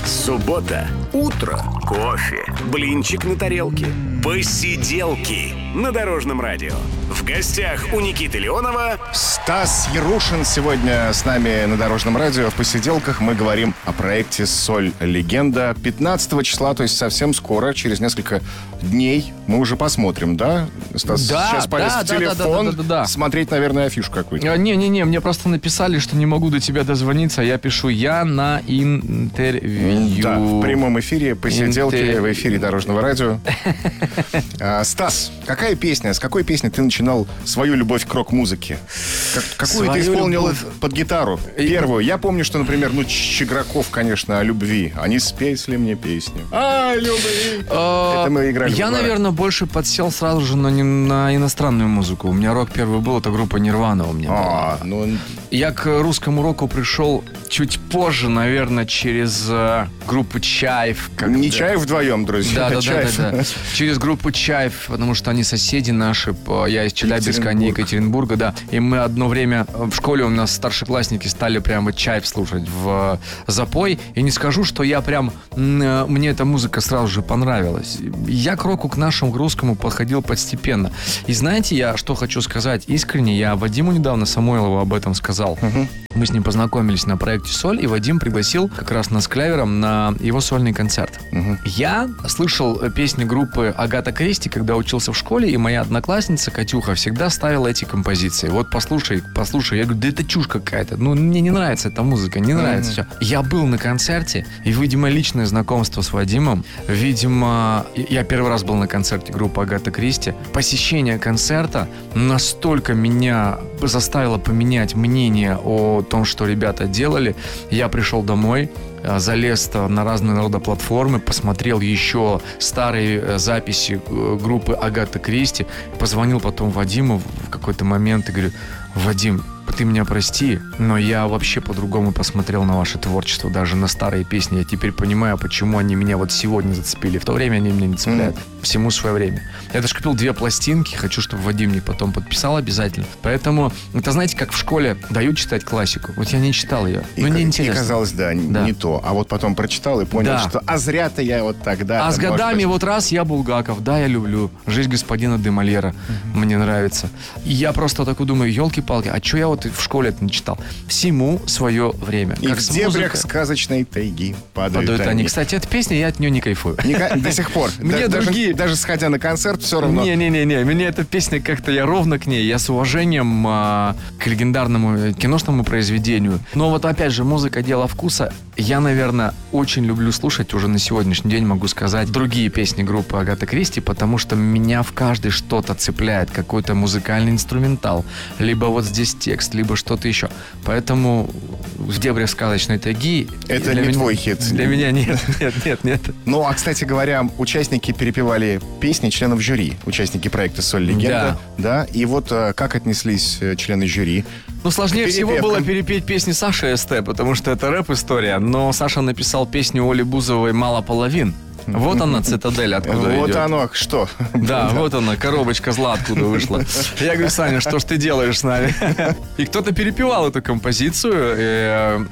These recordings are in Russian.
Суббота. Утро. Кофе. Блинчик на тарелке. Посиделки на Дорожном радио. В гостях у Никиты Леонова Стас Ярушин сегодня с нами на Дорожном радио. В посиделках мы говорим о проекте «Соль. Легенда». 15 числа, то есть совсем скоро, через несколько дней, мы уже посмотрим, да? Стас сейчас полез в телефон смотреть, наверное, афишу какую-то. Не-не-не, мне просто написали, что не могу до тебя дозвониться. Я пишу, я на интервью. Да, в прямом эфире посиделки в эфире Дорожного радио. Стас, какая песня, с какой песни ты начинал свою любовь к рок-музыке? Какую ты исполнил под гитару? Первую. Я помню, что, например, Чиграков, конечно, о любви. Они спели мне песню. Любви. Это мы играли. Я, наверное, больше подсел сразу же на иностранную музыку. У меня рок первый был, это группа Нирвана у меня была. Я к русскому року пришел чуть позже, наверное, через группу Чайф. Не Чайф вдвоем, друзья. Да. Через группу Чайф, потому что они соседи наши. Я из Челябинска, они Екатеринбурга, да. И мы одно время в школе у нас старшеклассники стали прямо Чайф слушать в запой. И не скажу, что я прям... Мне эта музыка сразу же понравилась. Я к року, к нашему, к русскому подходил постепенно. И знаете, я что хочу сказать искренне? Я Вадиму недавно Самойлову об этом сказал. Мы с ним познакомились на проекте «Соль», и Вадим пригласил как раз нас с Клевером на его сольный концерт. Я слышал песни группы Агата Кристи, когда учился в школе, и моя одноклассница Катюха всегда ставила эти композиции. Вот послушай. Я говорю, да это чушь какая-то. Мне не нравится эта музыка, не нравится все. Я был на концерте, и, видимо, личное знакомство с Вадимом, видимо, я первый раз был на концерте группы Агата Кристи. Посещение концерта настолько меня заставило поменять мнение о том, что ребята делали. Я пришел домой, залез на разные рода платформы, посмотрел еще старые записи группы Агата Кристи, позвонил потом Вадиму в какой-то момент и говорю: Вадим, ты меня прости, но я вообще по-другому посмотрел на ваше творчество, даже на старые песни. Я теперь понимаю, почему они меня вот сегодня зацепили. В то время они меня не цепляют. Всему свое время. Я даже купил 2 пластинки, хочу, чтобы Вадим мне потом подписал обязательно. Поэтому, это знаете, как в школе дают читать классику. Вот я не читал ее. Мне интересно. И казалось, не то. А вот потом прочитал и понял, что зря-то я вот тогда... А с годами вот раз я Булгаков, да, я люблю. «Жизнь господина де Мольера» мне нравится. И я просто такой думаю, елки-палки, а что я вот в школе это не читал? Всему свое время. И как в дебрях сказочной тайги падают они. Кстати, эта песня, я от нее не кайфую. До сих пор. Мне другие... Даже сходя на концерт, все равно... Не-не-не, мне эта песня как-то, я ровно к ней. Я с уважением к легендарному киношному произведению. Но вот опять же, музыка — дело вкуса. Я, наверное, очень люблю слушать, уже на сегодняшний день могу сказать, другие песни группы Агата Кристи, потому что меня в каждой что-то цепляет, какой-то музыкальный инструментал, либо вот здесь текст, либо что-то еще. Поэтому в дебрях сказочной тайги... Это не твой хит. Для меня нет. Ну, а, кстати говоря, участники перепевали песни членов жюри, участники проекта «Соль. Легенда». Да. И вот как отнеслись члены жюри? Сложнее всего было перепеть песни Саши СТ, потому что это рэп-история. Но Саша написал песню Оли Бузовой «Мало половин». Вот она, цитадель, откуда идет. Вот оно, что? Да, вот она, коробочка зла откуда вышла. Я говорю: Саня, что ж ты делаешь с нами? И кто-то перепевал эту композицию.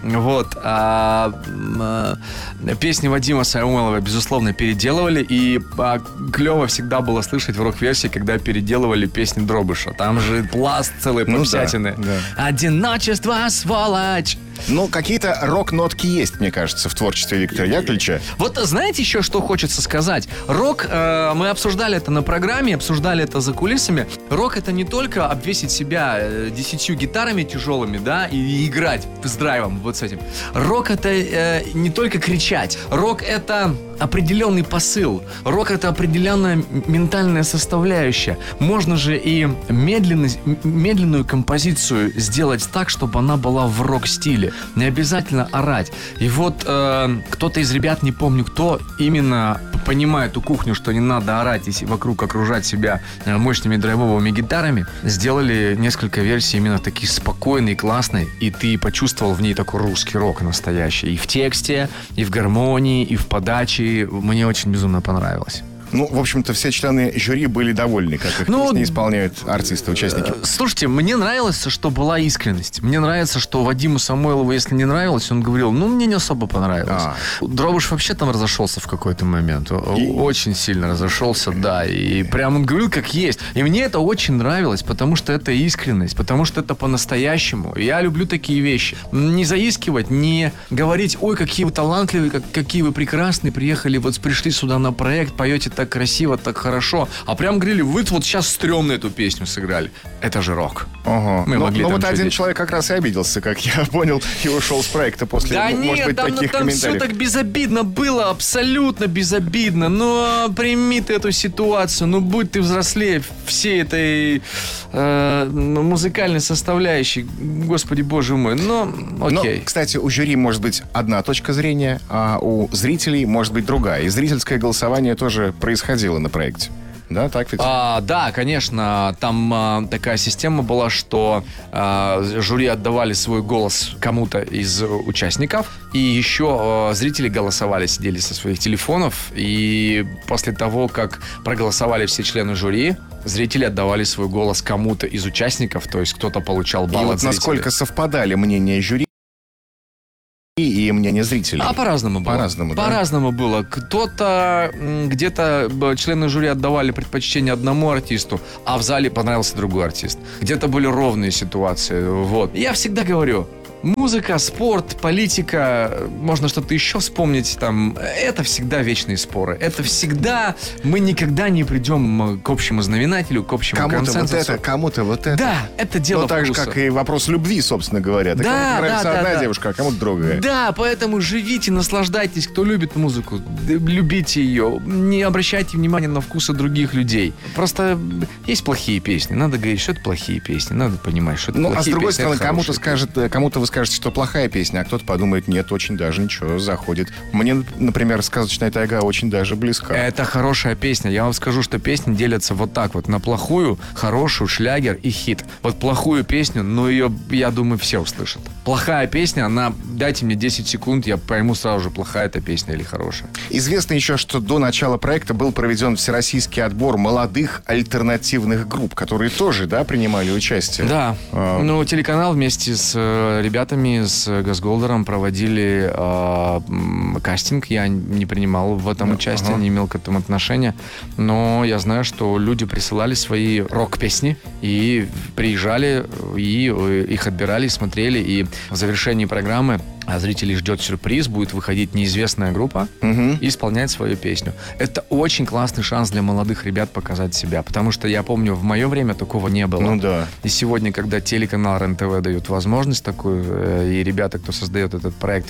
Песни Вадима Самойлова, безусловно, переделывали. И клево всегда было слышать в рок-версии, когда переделывали песни Дробыша. Там же пласт целой попсятины. «Одиночество, сволочь». Какие-то рок-нотки есть, мне кажется, в творчестве Виктора Яковлевича. Вот знаете еще, что хочется сказать? Рок, мы обсуждали это на программе, обсуждали это за кулисами. Рок — это не только обвесить себя 10 гитарами тяжелыми, да, и играть с драйвом вот с этим. Рок — это не только кричать. Рок — это определенный посыл. Рок — это определенная ментальная составляющая. Можно же и медленную композицию сделать так, чтобы она была в рок-стиле. Не обязательно орать. И вот кто-то из ребят, не помню кто, именно понимая эту кухню, что не надо орать и вокруг окружать себя мощными драйвовыми гитарами, сделали несколько версий именно такие спокойные, классные, и ты почувствовал в ней такой русский рок настоящий. И в тексте, и в гармонии, и в подаче. Мне очень безумно понравилось. Ну, в общем-то, все члены жюри были довольны, как их песни исполняют артисты, участники. Слушайте, мне нравилось, что была искренность. Мне нравится, что Вадиму Самойлову, если не нравилось, он говорил, мне не особо понравилось. Дробыш вообще там разошелся в какой-то момент. Очень сильно разошелся, да. И прям он говорил, как есть. И мне это очень нравилось, потому что это искренность, потому что это по-настоящему. Я люблю такие вещи. Не заискивать, не говорить, ой, какие вы талантливые, какие вы прекрасные, приехали, вот пришли сюда на проект, поете так красиво, так хорошо. А прям говорили, вы вот сейчас стрёмно эту песню сыграли. Это же рок. Ага. Мы могли но там вот один чудить. человек как раз и обиделся, как я понял, и ушел с проекта после, может быть, таких там комментариев. все так безобидно было, абсолютно безобидно. Ну, прими ты эту ситуацию, ну, будь ты взрослее всей этой музыкальной составляющей. Господи, боже мой, окей. Но, кстати, у жюри может быть одна точка зрения, а у зрителей может быть другая. И зрительское голосование тоже происходило на проекте. Да, так ведь? Да, конечно. Там такая система была, что жюри отдавали свой голос кому-то из участников. И еще зрители голосовали, сидели со своих телефонов. И после того, как проголосовали все члены жюри, зрители отдавали свой голос кому-то из участников. То есть кто-то получал балл от зрителей. Насколько совпадали мнения жюри и мнение зрителей? По-разному было. По-разному, да? По-разному было. Кто-то, где-то члены жюри отдавали предпочтение одному артисту, а в зале понравился другой артист. Где-то были ровные ситуации. Вот. Я всегда говорю, музыка, спорт, политика, можно что-то еще вспомнить, там, это всегда вечные споры. Это всегда, мы никогда не придем к общему знаменателю, к общему консенсусу. Кому-то вот это. Да, это дело вкуса. Так же, как и вопрос любви, собственно говоря. Так Да, кому-то нравится одна девушка, а кому-то другая. Да, поэтому живите, наслаждайтесь. Кто любит музыку, любите ее. Не обращайте внимания на вкусы других людей. Просто есть плохие песни. Надо говорить, что это плохие песни. Надо понимать, что это плохие песни. А с другой стороны, кому-то вы скажете, что плохая песня, а кто-то подумает, нет, очень даже ничего, заходит. Мне, например, «Сказочная тайга» очень даже близка. Это хорошая песня. Я вам скажу, что песни делятся вот так вот. На плохую, хорошую, шлягер и хит. Вот плохую песню, но ее, я думаю, все услышат. Плохая песня, дайте мне 10 секунд, я пойму сразу же, плохая эта песня или хорошая. Известно еще, что до начала проекта был проведен всероссийский отбор молодых альтернативных групп, которые тоже, да, принимали участие. Да. Телеканал вместе с ребятами, с Газголдером проводили кастинг. Я не принимал в этом участие, не имел к этому отношения. Но я знаю, что люди присылали свои рок-песни и приезжали, и их отбирали, смотрели. И в завершении программы зрителей ждет сюрприз, будет выходить неизвестная группа и исполнять свою песню. Это очень классный шанс для молодых ребят показать себя, потому что я помню, в мое время такого не было. Ну да. И сегодня, когда телеканал РЕН-ТВ дает возможность такую, и ребята, кто создает этот проект,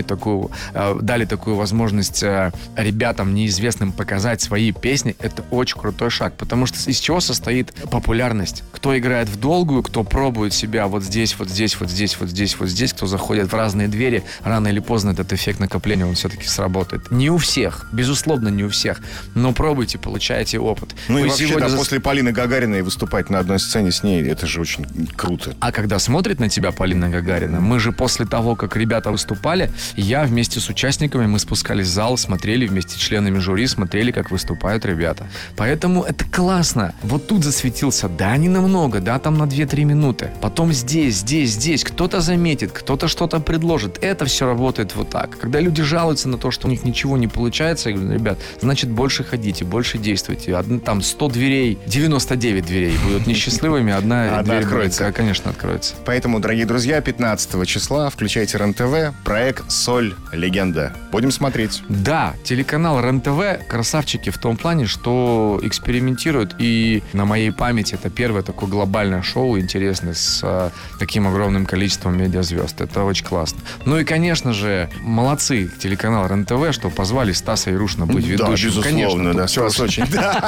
дали такую возможность ребятам неизвестным показать свои песни, это очень крутой шаг, потому что из чего состоит популярность? Кто играет в долгую, кто пробует себя вот здесь, вот здесь, вот здесь, вот здесь, вот здесь, кто заходит в разные двери, рано или поздно этот эффект накопления, он все-таки сработает. Не у всех, безусловно, не у всех, но пробуйте, получайте опыт. Ну и вообще, после Полины Гагариной выступать на одной сцене с ней, это же очень круто. А когда смотрит на тебя Полина Гагарина, мы же после того, как ребята выступали, я вместе с участниками, мы спускались в зал, смотрели вместе с членами жюри, смотрели, как выступают ребята. Поэтому это классно. Вот тут засветился, да, не намного, да, там на 2-3 минуты. Потом здесь, кто-то заметит, кто-то что-то предложит. Это все работает вот так. Когда люди жалуются на то, что у них ничего не получается, я говорю, ребят, значит, больше ходите, больше действуйте. Там 100 дверей, 99 дверей будут несчастливыми, одна дверь откроется. Конечно, откроется. Поэтому, дорогие друзья, 15 числа включайте РЕН-ТВ, проект «Соль. Легенда». Будем смотреть. Да, телеканал РЕН-ТВ красавчики в том плане, что экспериментируют, и на моей памяти это первое такое глобальное шоу интересное с таким огромным количеством медиазвезд. Это очень классно. Ну и, конечно же, молодцы телеканал РЕН-ТВ, что позвали Стаса Ярушина быть ведущим. Да, безусловно, конечно, да. Все вас очень.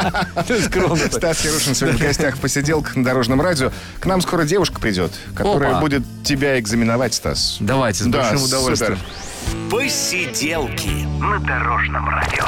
Стас Ярушин сегодня в гостях посиделок на Дорожном радио. К нам скоро девушка придет, которая будет тебя экзаменовать, Стас. Давайте, с большим удовольствием. Посиделки на Дорожном радио.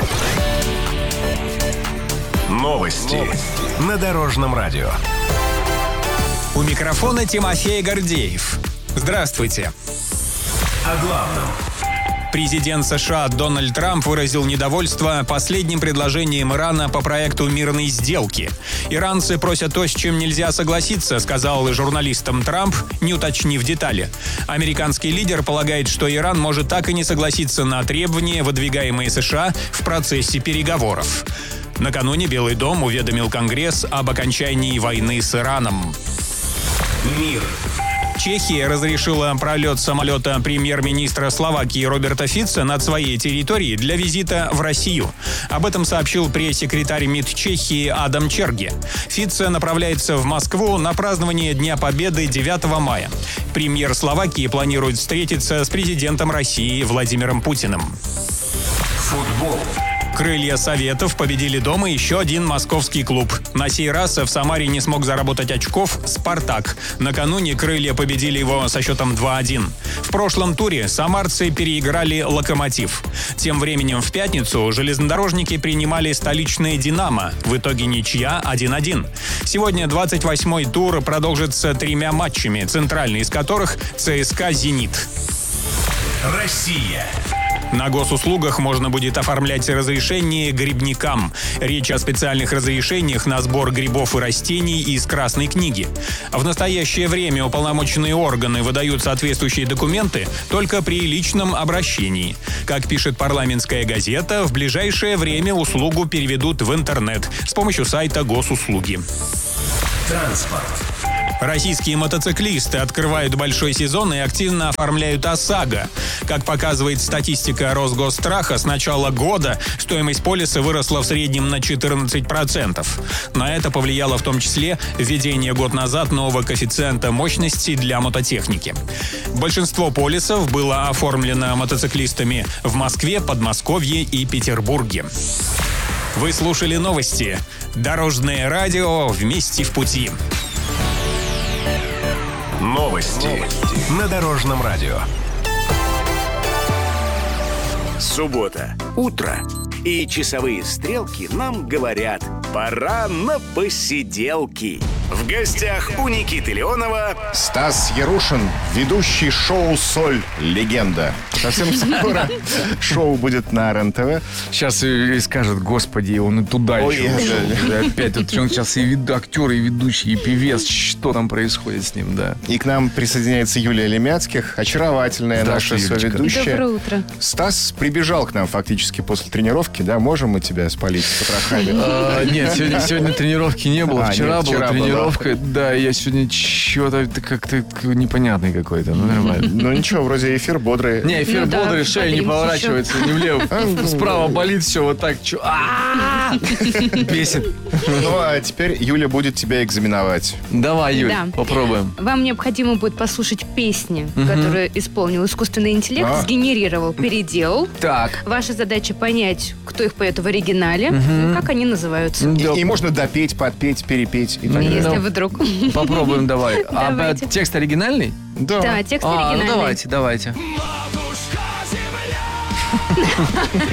Новости на Дорожном радио. У микрофона Тимофей Гордеев. Здравствуйте. О главном Президент США Дональд Трамп выразил недовольство последним предложением Ирана по проекту мирной сделки. «Иранцы просят то, с чем нельзя согласиться», сказал журналистам Трамп, не уточнив детали. Американский лидер полагает, что Иран может так и не согласиться на требования, выдвигаемые США в процессе переговоров. Накануне Белый дом уведомил Конгресс об окончании войны с Ираном. Мир. Чехия разрешила пролет самолета премьер-министра Словакии Роберта Фица над своей территорией для визита в Россию. Об этом сообщил пресс-секретарь МИД Чехии Адам Черги. Фица направляется в Москву на празднование Дня Победы 9 мая. Премьер Словакии планирует встретиться с президентом России Владимиром Путиным. Футбол. Крылья Советов победили дома еще один московский клуб. На сей раз в Самаре не смог заработать очков «Спартак». Накануне крылья победили его со счетом 2-1. В прошлом туре самарцы переиграли «Локомотив». Тем временем в пятницу железнодорожники принимали столичное «Динамо». В итоге ничья 1-1. Сегодня 28-й тур продолжится 3 матчами, центральный из которых ЦСКА «Зенит». Россия. На госуслугах можно будет оформлять разрешение грибникам. Речь о специальных разрешениях на сбор грибов и растений из Красной книги. В настоящее время уполномоченные органы выдают соответствующие документы только при личном обращении. Как пишет парламентская газета, в ближайшее время услугу переведут в интернет с помощью сайта госуслуги. Транспорт. Российские мотоциклисты открывают большой сезон и активно оформляют ОСАГО. Как показывает статистика Росгосстраха, с начала года стоимость полиса выросла в среднем на 14%. На это повлияло в том числе введение год назад нового коэффициента мощности для мототехники. Большинство полисов было оформлено мотоциклистами в Москве, Подмосковье и Петербурге. Вы слушали новости. Дорожное радио «Вместе в пути». Новости на Дорожном радио. Суббота. Утро. И часовые стрелки нам говорят: пора на посиделки. В гостях у Никиты Леонова Стас Ярушин, ведущий шоу «Соль. Легенда». Совсем скоро шоу будет на РЕН-ТВ. Сейчас и скажет: господи, он и туда Ой, еще. Опять тут он сейчас и актер, и ведущий, и певец. Что там происходит с ним, да. И к нам присоединяется Юлия Лемяцких, очаровательная наша Здравствуй, Юлечка. соведущая. Доброе утро. Стас прибежал к нам фактически после тренировки, да? Можем мы тебя спалить с потрохами? Нет, сегодня тренировки не было. Вчера нет, была тренировка. Да, я сегодня что-то как-то непонятный какой-то. Ну, нормально. Ну ничего, вроде эфир бодрый. Не, эфир Ну да, бодрый, шея не подымемся поворачивается ни влево. Справа болит все вот так. Бесит. Ну а теперь Юля будет тебя экзаменовать. Давай, Юль, Да. попробуем. Вам необходимо будет послушать песни, которые исполнил искусственный интеллект, сгенерировал, переделал. Так. Ваша задача понять, кто их поет в оригинале, как они называются. И можно допеть, подпеть, перепеть и так далее. Если вдруг. Попробуем, давай. А Давайте. текст оригинальный? Да, текст Ну оригинальный. давайте.